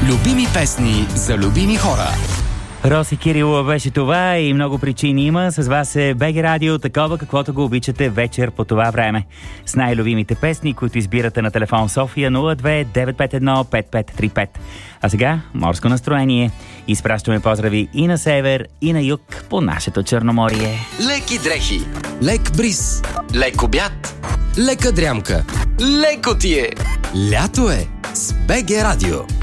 Любими песни за любими хора. Роси Кирилова беше това и много причини има. С вас е БГ Радио, такова каквото го обичате вечер по това време. С най-любимите песни, които избирате на телефон София 02 951 5535. А сега морско настроение. Изпращаме поздрави и на север, и на юг по нашето Черноморие. Леки дрехи, лек бриз, лек обяд, лека дрямка, леко ти е. Лято е с БГ Радио.